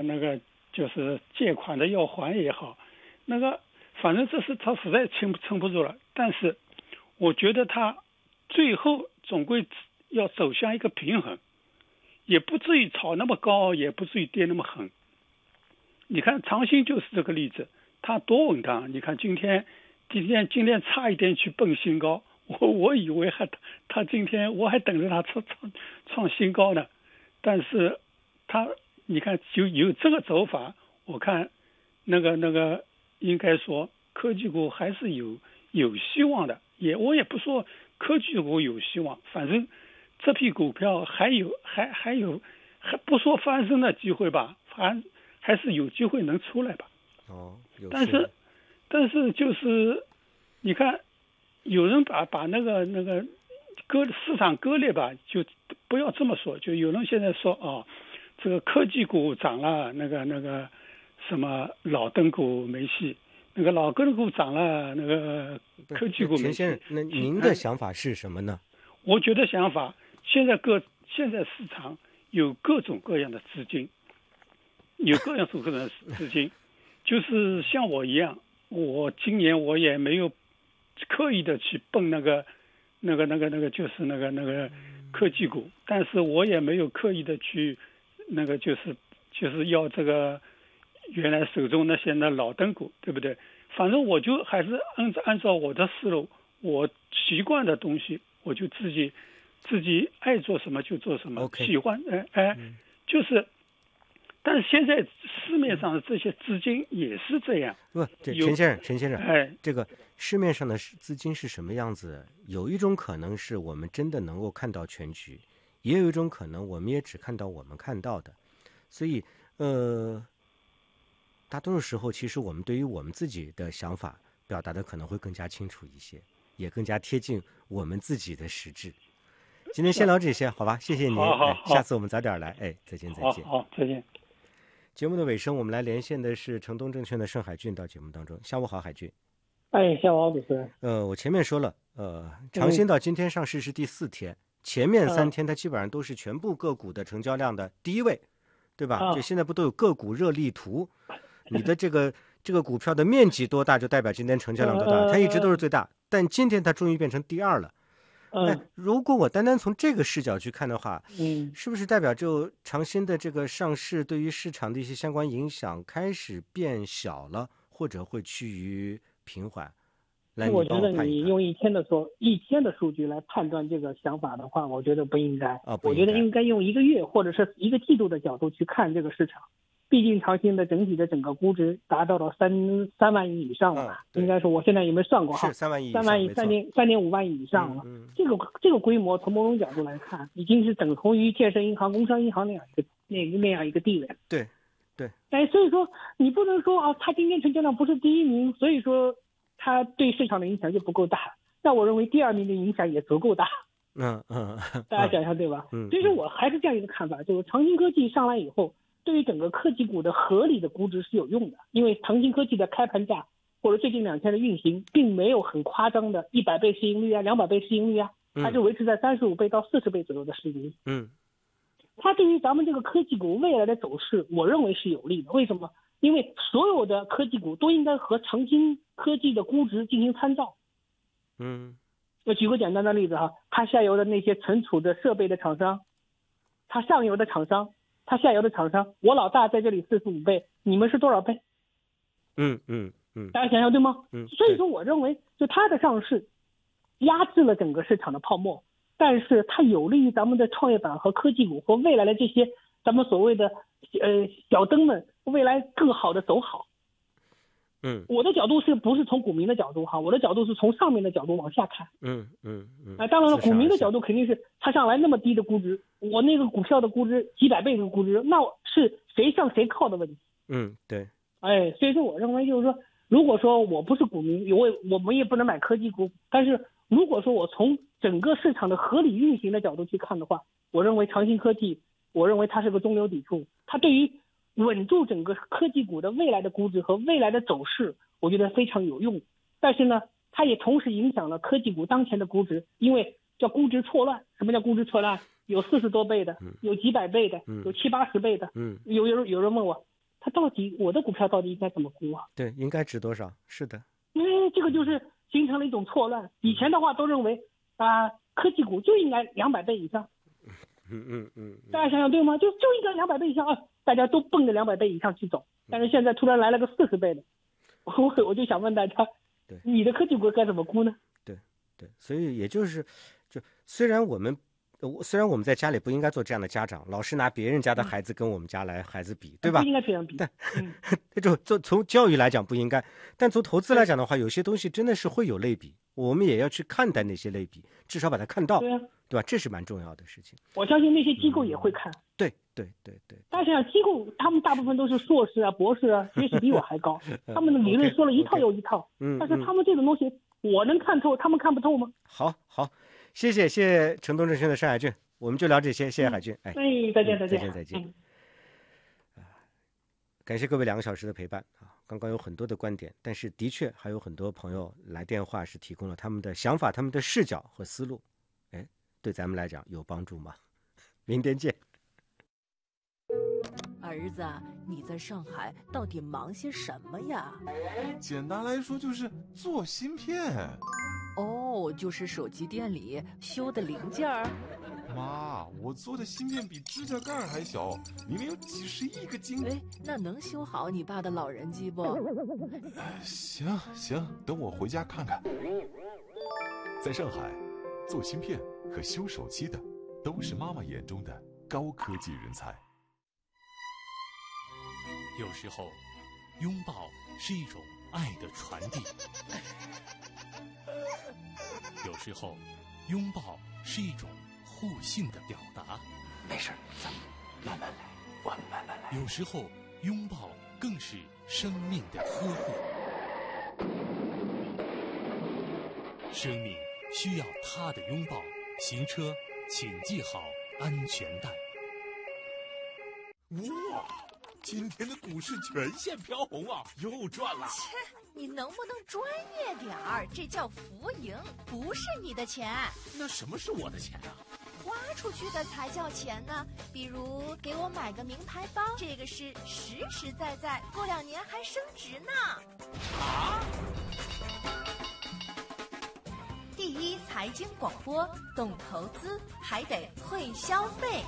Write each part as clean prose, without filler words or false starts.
那个就是借款的要还也好，那个反正这是他实在撑不住了。但是我觉得他最后总归要走向一个平衡，也不至于炒那么高，也不至于跌那么狠。你看长兴就是这个例子，他多稳当。你看今天差一点去蹦新高，我以为他今天我还等着他创新高呢，但是他你看就有这个走法，我看那个应该说科技股还是有希望的。我也不说科技股有希望，反正这批股票还不说翻身的机会吧，还是有机会能出来吧。但是就是你看有人把那个市场割裂吧，就不要这么说。就有人现在说这个科技股涨了，那个什么老灯股没戏，那个老灯股涨了，那个科技股没戏。 陈先生，那您的想法是什么呢？ 我觉得想法现在市场有各种各样的资金，就是像我一样，我今年我也没有刻意的去蹦那个就是那个科技股，但是我也没有刻意的去那个就是要这个原来手中那些老灯股，对不对？反正我就还是按照我的思路，我习惯的东西，我就自己爱做什么就做什么，喜欢就是。但是现在市面上的这些资金也是这样。 不，陈先生，这个市面上的资金是什么样子？有一种可能是我们真的能够看到全局，也有一种可能我们也只看到我们看到的。所以，大多数时候，其实我们对于我们自己的想法表达的可能会更加清楚一些，也更加贴近我们自己的实质。今天先聊这些，好吧？谢谢您，下次我们早点来，再见。 好，再见。 节目的尾声，我们来连线的是城东证券的盛海俊到节目当中。下午好，海俊。 下午好，主持人。 我前面说了，长兴到今天上市是第4天，前面3天它基本上都是全部个股的成交量的第一位，对吧？就现在不都有个股热力图？你的这个股票的面积多大，就代表今天成交量多大。它一直都是最大，但今天它终于变成第2了。如果我单单从这个视角去看的话，是不是代表就长兴的这个上市对于市场的一些相关影响开始变小了，或者会趋于平缓？ 我觉得你用一天的数据来判断这个想法的话，我觉得不应该。我觉得应该用1个月或者是1个季度的角度去看这个市场。毕竟长兴的整个估值达到了3万亿以上了吧？应该说我现在有没有算过哈？ 是3万亿 ，3.5万亿以上了。这个规模从某种角度来看，已经是等同于建设银行、工商银行那样一个地位。 对。 所以说你不能说它今天成交量不是第1名，所以说它对市场的影响就不够大。那我认为第2名的影响也足够大。大家想想对吧？所以说我还是这样一个看法，就是长兴科技上来以后，对于整个科技股的合理的估值是有用的，因为长兴科技的开盘价或者最近2天的运行，并没有很夸张的100倍市盈率200倍市盈率它是维持在35倍到40倍左右的市盈率。它对于咱们这个科技股未来的走势，我认为是有利的。为什么？因为所有的科技股都应该和长兴科技的估值进行参照。我举个简单的例子它下游的那些存储的设备的厂商，它上游的厂商，它下游的厂商，我老大在这里45倍，你们是多少倍？大家想想对吗？所以说我认为就它的上市压制了整个市场的泡沫，但是它有利于咱们的创业板和科技股和未来的这些咱们所谓的小灯们未来更好的走好。我的角度不是从股民的角度我的角度是从上面的角度往下看。当然了，股民的角度肯定是它上来那么低的估值，我那个股票的估值几百倍的估值，那是谁向谁靠的问题。 对。 所以说我认为就是说，如果说我不是股民，我们也不能买科技股，但是如果说我从整个市场的合理运行的角度去看的话，我认为长兴科技，我认为它是个中流砥柱，它对于稳住整个科技股的未来的估值和未来的走势，我觉得非常有用。但是呢，它也同时影响了科技股当前的估值，因为叫估值错乱。什么叫估值错乱？有40多倍的，有几百倍的，有70、80倍的。有人问我， 它到底我的股票到底应该怎么估啊？ 对，应该值多少？是的。 这个就是形成了一种错乱。以前的话都认为科技股就应该200倍以上。大家想想对吗？就应该200倍以上啊！大家都奔着200倍以上去走。但是现在突然来了个40倍的，我就想问大家，你的科技股该怎么估呢？ 对，所以也就虽然我们在家里不应该做这样的家长，老是拿别人家的孩子跟我们家孩子比，对吧？ 不应该这样比。 但从教育来讲不应该，但从投资来讲的话，有些东西真的是会有类比，我们也要去看待那些类比，至少把它看到，对吧？这是蛮重要的事情。 我相信那些机构也会看。 对。 大家想想，机构他们大部分都是硕士啊、博士啊，学习比我还高，他们的理论说了一套又一套。但是他们这种东西，我能看透，他们看不透吗？ 好，谢谢城东证券的单海俊，我们就聊这些，谢谢海俊。 再见。 感谢各位2个小时的陪伴啊！刚刚有很多的观点，但是的确还有很多朋友来电话是提供了他们的想法、他们的视角和思路，对咱们来讲有帮助吗？明天见。 儿子，你在上海到底忙些什么呀？ 简单来说就是做芯片。 就是手机店里修的零件儿。 妈，我做的芯片比指甲盖还小，里面有几十亿个晶。 那能修好你爸的老人机不？ 行，等我回家看看。 在上海，做芯片和修手机的都是妈妈眼中的高科技人才。 有时候，拥抱是一种爱的传递；有时候，拥抱是一种互信的表达。 没事，咱们慢慢来，我们慢慢来。 有时候，拥抱更是生命的呵护。生命需要他的拥抱。行车，请系好安全带。 哇！今天的股市全线飘红啊，又赚了！ 切，你能不能专业点儿？这叫浮盈，不是你的钱。 那什么是我的钱啊？ 花出去的才叫钱呢。比如给我买个名牌包，这个是实实在在，过2年还升值呢。 啊！ 第一财经广播，懂投资还得会消费。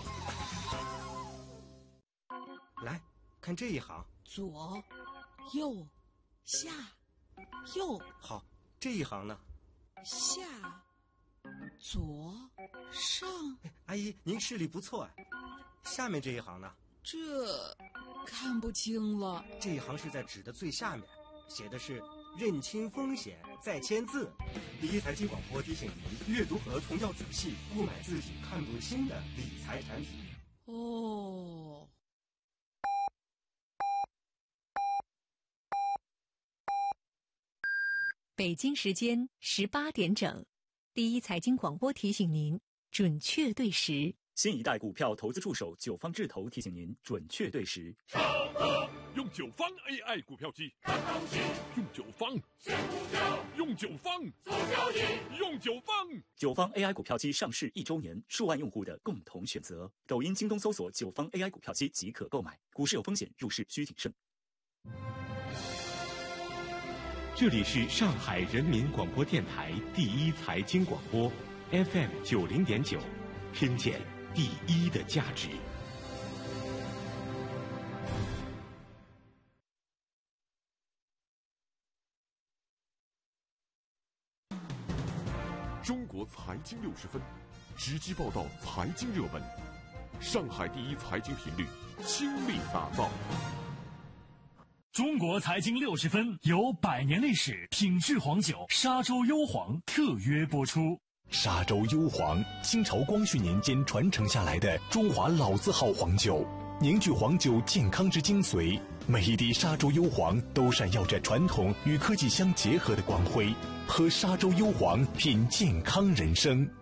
来看这一行， 左、右、下、右。 好，这一行呢？ 下、左、上。 阿姨，您视力不错啊。下面这一行呢？ 这看不清了。 这一行是在纸的最下面，写的是认清风险再签字。第一财经广播提醒您，阅读合同要仔细，勿买自己看不清的理财产品。 哦。 北京时间18点整，第一财经广播提醒您准确对时。 新一代股票投资助手九方智投提醒您准确对时。 用九方 AI 股票机，用九方选股票，用九方做交易，用九方。 九方 AI 股票机上市1周年，数万用户的共同选择。抖音、京东搜索九方 AI 股票机即可购买。股市有风险，入市需谨慎。 这里是上海人民广播电台第一财经广播 FM 90.9，听见第一的价值。 中国财经60分，直击报道财经热门，上海第一财经频率倾力打造。 中国财经60分由100年历史品质黄酒沙洲幽黄特约播出。 沙洲幽黄，清朝光绪年间传承下来的中华老字号黄酒，凝聚黄酒健康之精髓。每一滴沙洲幽黄都闪耀着传统与科技相结合的光辉。喝沙洲幽黄，品健康人生。